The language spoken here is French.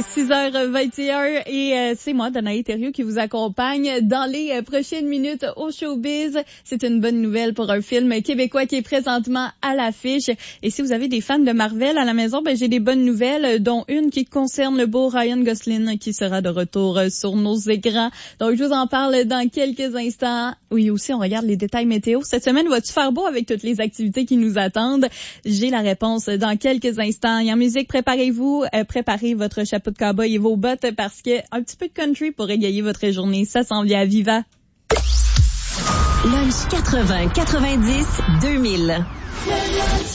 est 6h21 et c'est moi, Danae Thériault, qui vous accompagne dans les prochaines minutes au Showbiz. C'est une bonne nouvelle pour un film québécois qui est présentement à l'affiche. Et si vous avez des fans de Marvel à la maison, j'ai des bonnes nouvelles, dont une qui concerne le beau Ryan Gosling qui sera de retour sur nos écrans. Donc, je vous en parle dans quelques instants. Oui, aussi, on regarde les détails météo. Cette semaine, va-tu faire beau avec toutes les activités qui nous attendent? J'ai la réponse dans quelques instants. Et en musique, préparez-vous, préparez votre chapeau de cowboy et vos bottes parce que un petit peu de country pour égayer votre journée. Ça s'en vient à Viva. Lunch 80, 90, 2000.